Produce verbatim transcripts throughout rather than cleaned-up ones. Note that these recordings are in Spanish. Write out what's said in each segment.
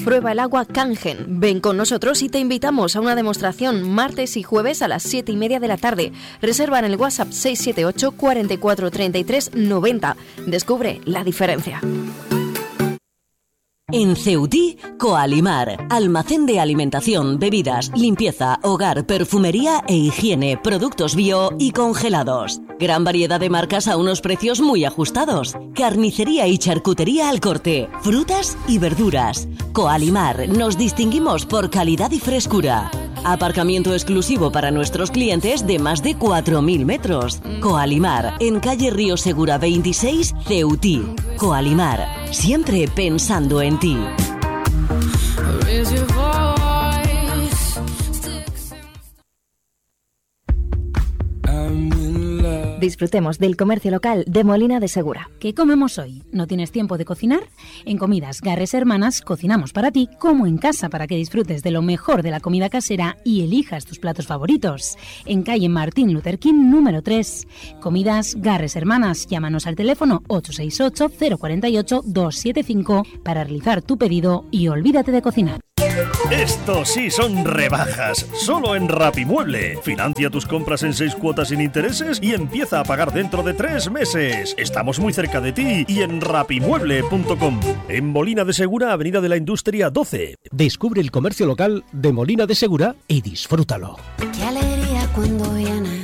Prueba el agua Kangen. Ven con nosotros y te invitamos a una demostración martes y jueves a las siete y media de la tarde. Reserva en el WhatsApp seis siete ocho, cuatro cuatro, treinta y tres, noventa. Descubre la diferencia. En Ceutí, Coalimar, almacén de alimentación, bebidas, limpieza, hogar, perfumería e higiene, productos bio y congelados. Gran variedad de marcas a unos precios muy ajustados. Carnicería y charcutería al corte, frutas y verduras. Coalimar, nos distinguimos por calidad y frescura. Aparcamiento exclusivo para nuestros clientes de más de cuatro mil metros. Coalimar, en calle Río Segura veintiséis, Ceutí. Coalimar, siempre pensando en ti. Disfrutemos del comercio local de Molina de Segura. ¿Qué comemos hoy? ¿No tienes tiempo de cocinar? En Comidas Garres Hermanas cocinamos para ti como en casa para que disfrutes de lo mejor de la comida casera y elijas tus platos favoritos. En calle Martín Luther King número tres. Comidas Garres Hermanas. Llámanos al teléfono ocho seis ocho, cero cuatro ocho, dos siete cinco para realizar tu pedido y olvídate de cocinar. Esto sí son rebajas, solo en Rapimueble. Financia tus compras en seis cuotas sin intereses y empieza a pagar dentro de tres meses. Estamos muy cerca de ti y en rapimueble punto com. En Molina de Segura, Avenida de la Industria doce. Descubre el comercio local de Molina de Segura y disfrútalo. Qué alegría cuando vienes.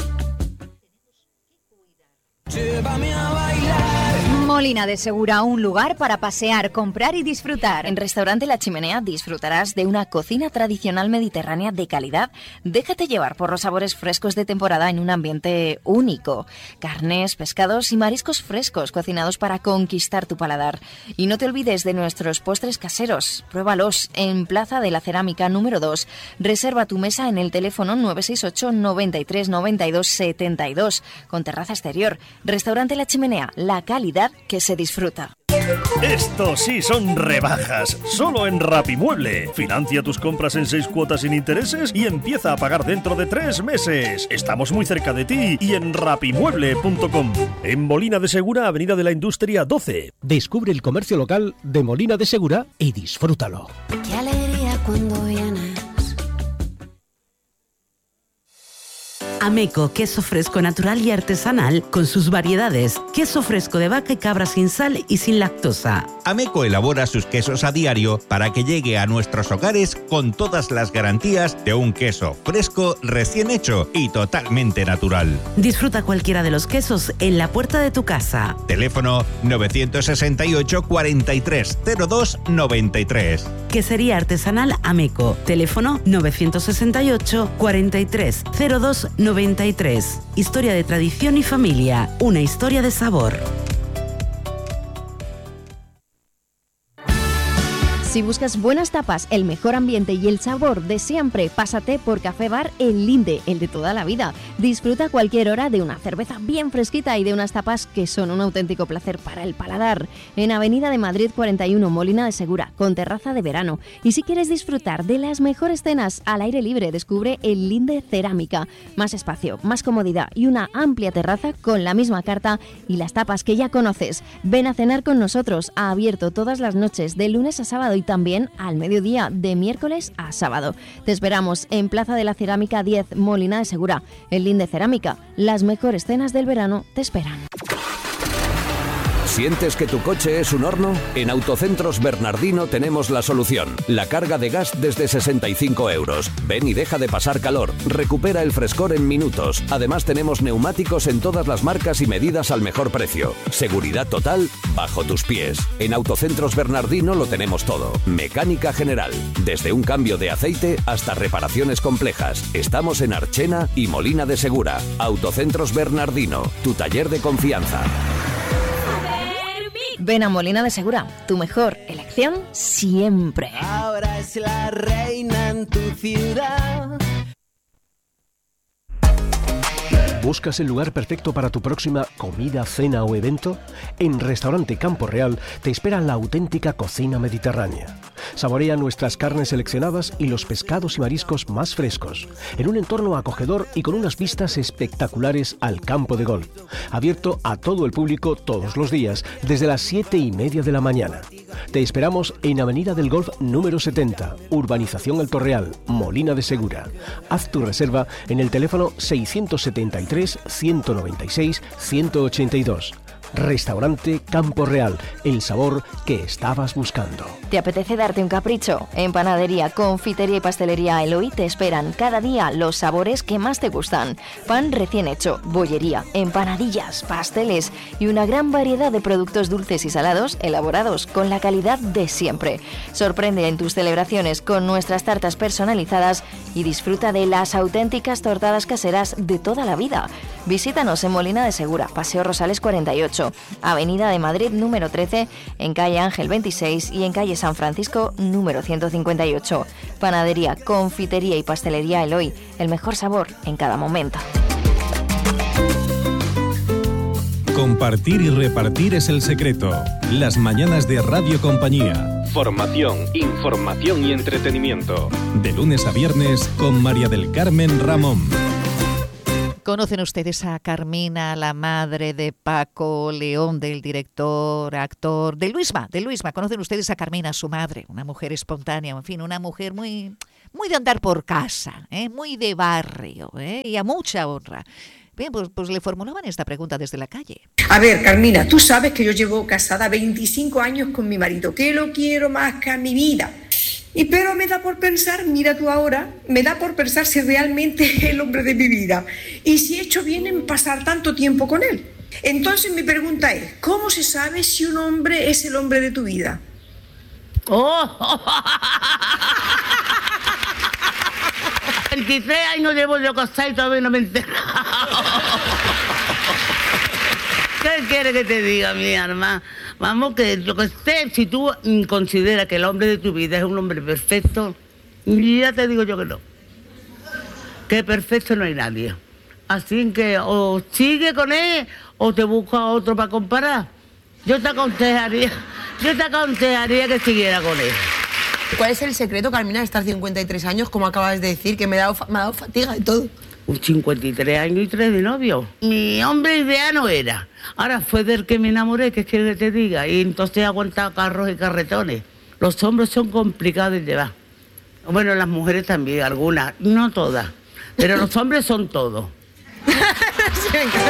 Llévame a bailar. Molina de Segura, un lugar para pasear, comprar y disfrutar. En Restaurante La Chimenea disfrutarás de una cocina tradicional mediterránea de calidad. Déjate llevar por los sabores frescos de temporada en un ambiente único. Carnes, pescados y mariscos frescos cocinados para conquistar tu paladar. Y no te olvides de nuestros postres caseros. Pruébalos en Plaza de la Cerámica número dos. Reserva tu mesa en el teléfono nueve seis ocho, noventa y tres, noventa y dos, setenta y dos con terraza exterior. Restaurante La Chimenea, la calidad que se disfruta. Esto sí son rebajas, solo en Rapimueble. Financia tus compras en seis cuotas sin intereses y empieza a pagar dentro de tres meses. Estamos muy cerca de ti y en rapimueble punto com. En Molina de Segura, Avenida de la Industria doce. Descubre el comercio local de Molina de Segura y disfrútalo. Qué alegría cuando vienes. Ameco, queso fresco natural y artesanal con sus variedades. Queso fresco de vaca y cabra sin sal y sin lactosa. Ameco elabora sus quesos a diario para que llegue a nuestros hogares con todas las garantías de un queso fresco, recién hecho y totalmente natural. Disfruta cualquiera de los quesos en la puerta de tu casa. Teléfono nueve seis ocho, cuarenta y tres, cero dos, noventa y tres. Quesería artesanal Ameco. Teléfono nueve seis ocho, cuarenta y tres, cero dos, noventa y tres. Historia de tradición y familia. Una historia de sabor. Si buscas buenas tapas, el mejor ambiente y el sabor de siempre, pásate por Café Bar El Linde, el de toda la vida. Disfruta a cualquier hora de una cerveza bien fresquita y de unas tapas que son un auténtico placer para el paladar. En Avenida de Madrid cuarenta y uno, Molina de Segura, con terraza de verano. Y si quieres disfrutar de las mejores cenas al aire libre, descubre El Linde Cerámica. Más espacio, más comodidad y una amplia terraza con la misma carta y las tapas que ya conoces. Ven a cenar con nosotros, ha abierto todas las noches de lunes a sábado y también al mediodía de miércoles a sábado. Te esperamos en Plaza de la Cerámica diez, Molina de Segura. El Linde Cerámica, las mejores cenas del verano te esperan. ¿Sientes que tu coche es un horno? En Autocentros Bernardino tenemos la solución. La carga de gas desde sesenta y cinco euros. Ven y deja de pasar calor. Recupera el frescor en minutos. Además tenemos neumáticos en todas las marcas y medidas al mejor precio. Seguridad total bajo tus pies. En Autocentros Bernardino lo tenemos todo. Mecánica general. Desde un cambio de aceite hasta reparaciones complejas. Estamos en Archena y Molina de Segura. Autocentros Bernardino. Tu taller de confianza. Ven a Molina de Segura, tu mejor elección siempre. Ahora es la reina en tu ciudad. ¿Buscas el lugar perfecto para tu próxima comida, cena o evento? En Restaurante Campo Real te espera la auténtica cocina mediterránea. Saborea nuestras carnes seleccionadas y los pescados y mariscos más frescos, en un entorno acogedor y con unas vistas espectaculares al campo de golf. Abierto a todo el público todos los días, desde las siete y media de la mañana. Te esperamos en Avenida del Golf número setenta, Urbanización Alto Real, Molina de Segura. Haz tu reserva en el teléfono seiscientos setenta y tres, ciento noventa y seis, ciento ochenta y dos. Restaurante Campo Real, el sabor que estabas buscando. ¿Te apetece darte un capricho? En Panadería, Confitería y Pastelería Eloy te esperan cada día los sabores que más te gustan. Pan recién hecho, bollería, empanadillas, pasteles y una gran variedad de productos dulces y salados elaborados con la calidad de siempre. Sorprende en tus celebraciones con nuestras tartas personalizadas y disfruta de las auténticas tortadas caseras de toda la vida. Visítanos en Molina de Segura, Paseo Rosales cuarenta y ocho, Avenida de Madrid número trece, en calle Ángel veintiséis y en calle San Francisco número ciento cincuenta y ocho. Panadería, Confitería y Pastelería Eloy, el mejor sabor en cada momento. Compartir y repartir es el secreto. Las mañanas de Radio Compañía. Formación, información y entretenimiento. De lunes a viernes con María del Carmen Ramón. ¿Conocen ustedes a Carmina, la madre de Paco León, del director, actor, de Luisma, de Luisma? ¿Conocen ustedes a Carmina, su madre? Una mujer espontánea, en fin, una mujer muy, muy de andar por casa, ¿eh? Muy de barrio, ¿eh? Y a mucha honra. Bien, pues, pues le formulaban esta pregunta desde la calle. A ver, Carmina, tú sabes que yo llevo casada veinticinco años con mi marido, que lo quiero más que a mi vida. Y pero me da por pensar, mira tú ahora, me da por pensar si realmente es el hombre de mi vida y si he hecho bien en pasar tanto tiempo con él. Entonces mi pregunta es, ¿cómo se sabe si un hombre es el hombre de tu vida? ¡Oh! veintitrés años llevo yo casada y todavía no me he enterado. ¿Qué quieres que te diga, mi arma? Vamos, que lo que esté, si tú consideras que el hombre de tu vida es un hombre perfecto, ya te digo yo que no. Que perfecto no hay nadie. Así que o sigue con él o te busca otro para comparar. Yo te aconsejaría, yo te aconsejaría que siguiera con él. ¿Cuál es el secreto, Carmina, de estar cincuenta y tres años, como acabas de decir, que me ha dado, me ha dado fatiga y todo? Un cincuenta y tres años y tres de novio. Mi hombre ideal no era. Ahora fue del que me enamoré, que es que te diga. Y entonces he aguantado carros y carretones. Los hombres son complicados de llevar. Bueno, las mujeres también, algunas, no todas. Pero los hombres son todos. Sí, me encanta.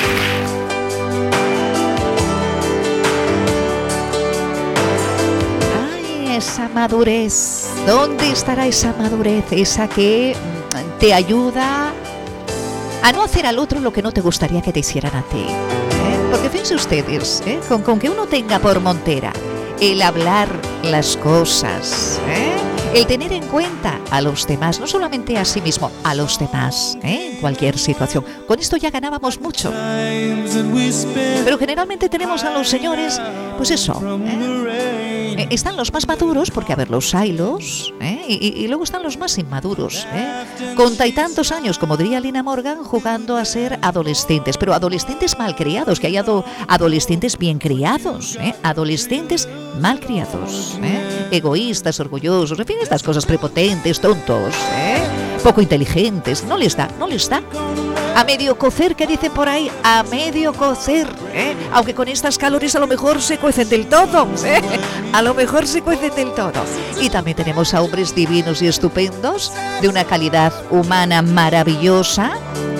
Esa madurez, ¿dónde estará esa madurez? Esa que te ayuda a no hacer al otro lo que no te gustaría que te hicieran a ti, ¿eh? Porque fíjense ustedes, ¿eh? con, con que uno tenga por montera el hablar las cosas, ¿eh? El tener en cuenta a los demás, no solamente a sí mismo, a los demás, ¿eh? En cualquier situación. Con esto ya ganábamos mucho. Pero generalmente tenemos a los señores, pues eso, ¿eh? Están los más maduros, porque a ver, los haylos, ¿eh? y, y luego están los más inmaduros, ¿eh? Con tantos años, como diría Lina Morgan, jugando a ser adolescentes, pero adolescentes malcriados, que hay ado- adolescentes bien criados, ¿eh? Adolescentes malcriados, ¿eh? Egoístas, orgullosos, en fin, estas cosas prepotentes, tontos, ¿eh? Poco inteligentes, no les da, no les da. A medio cocer, que dicen por ahí, a medio cocer, ¿eh? Aunque con estas calores a lo mejor se cuecen del todo, ¿eh? A lo mejor se cuecen del todo. Y también tenemos a hombres divinos y estupendos, de una calidad humana maravillosa,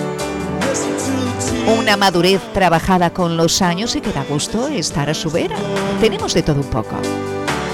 una madurez trabajada con los años y que da gusto estar a su vera. Tenemos de todo un poco.